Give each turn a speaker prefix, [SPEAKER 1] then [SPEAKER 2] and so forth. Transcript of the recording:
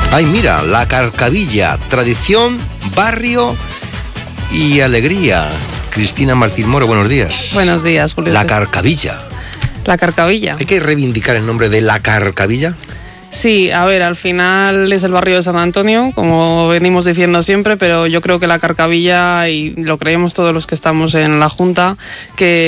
[SPEAKER 1] Ay, mira, La Carcavilla, tradición, barrio y alegría. Cristina Martín Moro, buenos días.
[SPEAKER 2] Buenos días, Julio.
[SPEAKER 1] La Carcavilla.
[SPEAKER 2] La Carcavilla.
[SPEAKER 1] ¿Hay que reivindicar el nombre de La Carcavilla?
[SPEAKER 2] Sí, a ver, al final es el barrio de San Antonio, como venimos diciendo siempre, pero yo creo que La Carcavilla, y lo creemos todos los que estamos en la Junta, que